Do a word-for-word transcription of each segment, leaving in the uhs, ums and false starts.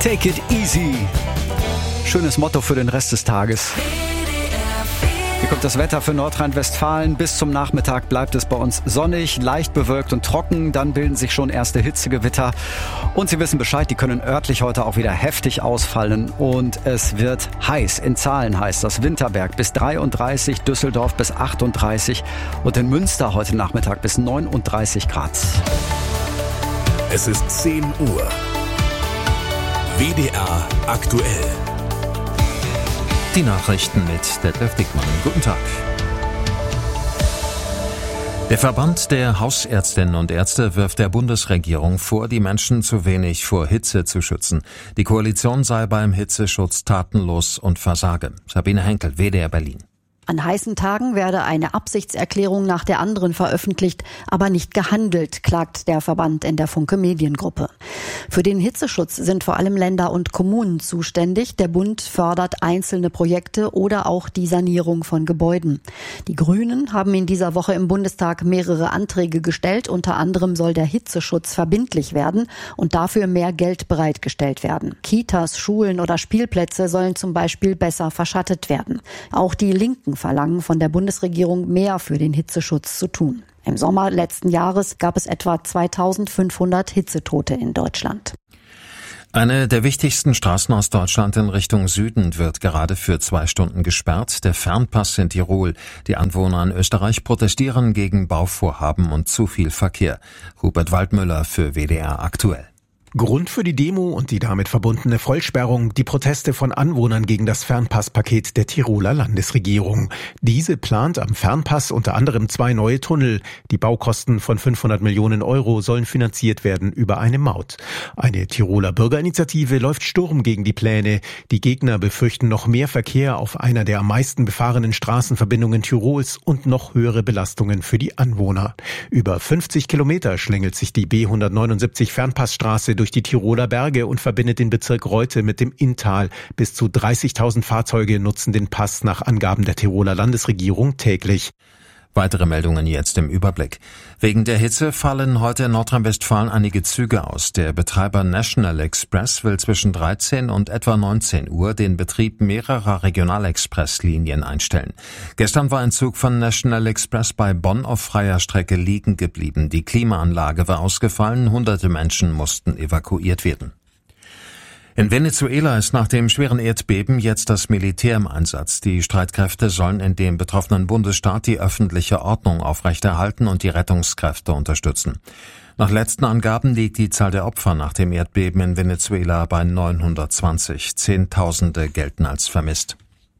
Take it easy. Schönes Motto für den Rest des Tages. Hier kommt das Wetter für Nordrhein-Westfalen. Bis zum Nachmittag bleibt es bei uns sonnig, leicht bewölkt und trocken. Dann bilden sich schon erste Hitzegewitter. Und Sie wissen Bescheid, die können örtlich heute auch wieder heftig ausfallen. Und es wird heiß. In Zahlen heißt das Winterberg bis dreiunddreißig, Düsseldorf bis achtunddreißig und in Münster heute Nachmittag bis neununddreißig Grad. Es ist zehn Uhr. W D R aktuell. Die Nachrichten mit Detlef Dickmann. Guten Tag. Der Verband der Hausärztinnen und Ärzte wirft der Bundesregierung vor, die Menschen zu wenig vor Hitze zu schützen. Die Koalition sei beim Hitzeschutz tatenlos und versage. Sabine Henkel, W D R Berlin. An heißen Tagen werde eine Absichtserklärung nach der anderen veröffentlicht, aber nicht gehandelt, klagt der Verband in der Funke Mediengruppe. Für den Hitzeschutz sind vor allem Länder und Kommunen zuständig. Der Bund fördert einzelne Projekte oder auch die Sanierung von Gebäuden. Die Grünen haben in dieser Woche im Bundestag mehrere Anträge gestellt. Unter anderem soll der Hitzeschutz verbindlich werden und dafür mehr Geld bereitgestellt werden. Kitas, Schulen oder Spielplätze sollen zum Beispiel besser verschattet werden. Auch die Linken verlangen von der Bundesregierung mehr für den Hitzeschutz zu tun. Im Sommer letzten Jahres gab es etwa zweitausendfünfhundert Hitzetote in Deutschland. Eine der wichtigsten Straßen aus Deutschland in Richtung Süden wird gerade für zwei Stunden gesperrt, der Fernpass in Tirol. Die Anwohner in Österreich protestieren gegen Bauvorhaben und zu viel Verkehr. Hubert Waldmüller für W D R aktuell. Grund für die Demo und die damit verbundene Vollsperrung die Proteste von Anwohnern gegen das Fernpasspaket der Tiroler Landesregierung. Diese plant am Fernpass unter anderem zwei neue Tunnel. Die Baukosten von fünfhundert Millionen Euro sollen finanziert werden über eine Maut. Eine Tiroler Bürgerinitiative läuft Sturm gegen die Pläne. Die Gegner befürchten noch mehr Verkehr auf einer der am meisten befahrenen Straßenverbindungen Tirols und noch höhere Belastungen für die Anwohner. Über fünfzig Kilometer schlängelt sich die B hundertneunundsiebzig Fernpassstraße durch durch die Tiroler Berge und verbindet den Bezirk Reute mit dem Inntal. Bis zu dreißigtausend Fahrzeuge nutzen den Pass nach Angaben der Tiroler Landesregierung täglich. Weitere Meldungen jetzt im Überblick. Wegen der Hitze fallen heute in Nordrhein-Westfalen einige Züge aus. Der Betreiber National Express will zwischen dreizehn und etwa neunzehn Uhr den Betrieb mehrerer Regionalexpresslinien einstellen. Gestern war ein Zug von National Express bei Bonn auf freier Strecke liegen geblieben. Die Klimaanlage war ausgefallen, hunderte Menschen mussten evakuiert werden. In Venezuela ist nach dem schweren Erdbeben jetzt das Militär im Einsatz. Die Streitkräfte sollen in dem betroffenen Bundesstaat die öffentliche Ordnung aufrechterhalten und die Rettungskräfte unterstützen. Nach letzten Angaben liegt die Zahl der Opfer nach dem Erdbeben in Venezuela bei neunhundertzwanzig. Zehntausende gelten als vermisst.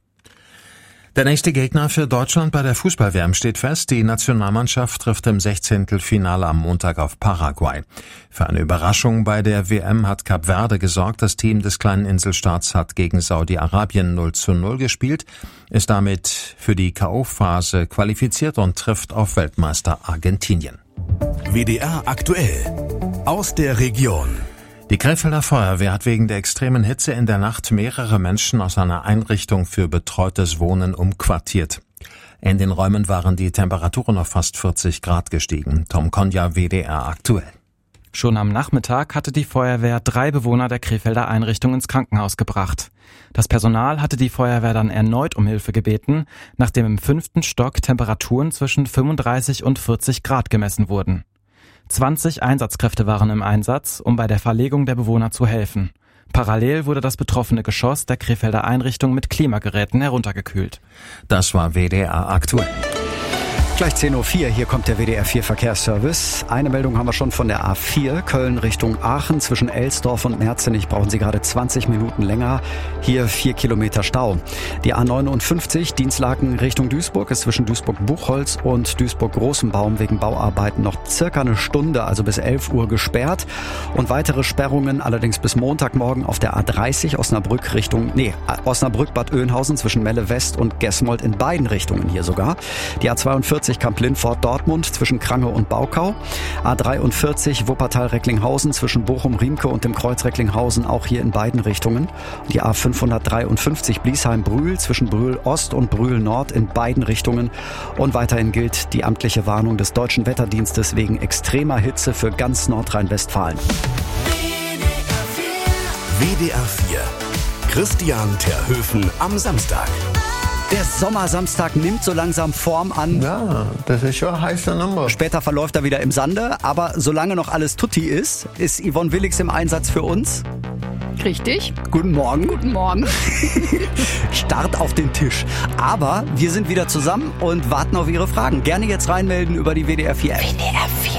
Der nächste Gegner für Deutschland bei der Fußball-W M steht fest. Die Nationalmannschaft trifft im Sechzehntelfinale am Montag auf Paraguay. Für eine Überraschung bei der W M hat Kap Verde gesorgt. Das Team des kleinen Inselstaats hat gegen Saudi-Arabien null zu null gespielt, ist damit für die K O-Phase qualifiziert und trifft auf Weltmeister Argentinien. W D R aktuell aus der Region. Die Krefelder Feuerwehr hat wegen der extremen Hitze in der Nacht mehrere Menschen aus einer Einrichtung für betreutes Wohnen umquartiert. In den Räumen waren die Temperaturen auf fast vierzig Grad gestiegen. Tom Konja, W D R aktuell. Schon am Nachmittag hatte die Feuerwehr drei Bewohner der Krefelder Einrichtung ins Krankenhaus gebracht. Das Personal hatte die Feuerwehr dann erneut um Hilfe gebeten, nachdem im fünften Stock Temperaturen zwischen fünfunddreißig und vierzig Grad gemessen wurden. zwanzig Einsatzkräfte waren im Einsatz, um bei der Verlegung der Bewohner zu helfen. Parallel wurde das betroffene Geschoss der Krefelder Einrichtung mit Klimageräten heruntergekühlt. Das war W D R aktuell. Gleich zehn Uhr vier, hier kommt der W D R vier Verkehrsservice. Eine Meldung haben wir schon von der A vier, Köln Richtung Aachen. Zwischen Elsdorf und Merzenich brauchen Sie gerade zwanzig Minuten länger. Hier vier Kilometer Stau. Die A neunundfünfzig, Dienstlaken Richtung Duisburg, ist zwischen Duisburg-Buchholz und Duisburg-Großenbaum wegen Bauarbeiten noch circa eine Stunde, also bis elf Uhr gesperrt. Und weitere Sperrungen allerdings bis Montagmorgen auf der A dreißig, Osnabrück Richtung, nee, Osnabrück-Bad Oeynhausen zwischen Melle West und Gesmold in beiden Richtungen hier sogar. Die A zweiundvierzig Kamp-Lindfort-Dortmund zwischen Krange und Baukau. A dreiundvierzig Wuppertal-Recklinghausen zwischen Bochum-Riemke und dem Kreuz Recklinghausen, auch hier in beiden Richtungen. Die A fünfhundertdreiundfünfzig Bliesheim-Brühl zwischen Brühl-Ost und Brühl-Nord in beiden Richtungen. Und weiterhin gilt die amtliche Warnung des Deutschen Wetterdienstes wegen extremer Hitze für ganz Nordrhein-Westfalen. W D R vier. Christian Terhöfen am Samstag. Der Sommersamstag nimmt so langsam Form an. Ja, das ist schon eine heiße Nummer. Später verläuft er wieder im Sande, aber solange noch alles tutti ist, ist Yvonne Willigs im Einsatz für uns. Richtig. Guten Morgen. Guten Morgen. Start auf den Tisch. Aber wir sind wieder zusammen und warten auf Ihre Fragen. Gerne jetzt reinmelden über die W D R vier App. W D R vier.